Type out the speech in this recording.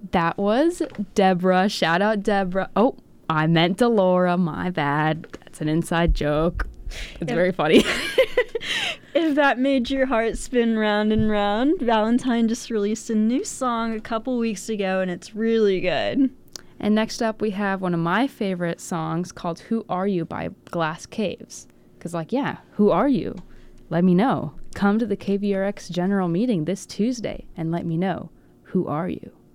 That was Deborah. Shout out Deborah. Oh, I meant Delora. My bad. That's an inside joke. It's very funny. If that made your heart spin round and round, Valentine just released a new song a couple weeks ago, and it's really good. And next up, we have one of my favorite songs called Who Are You by Glass Caves. Because, who are you? Let me know. Come to the KVRX general meeting this Tuesday and let me know. Who are you?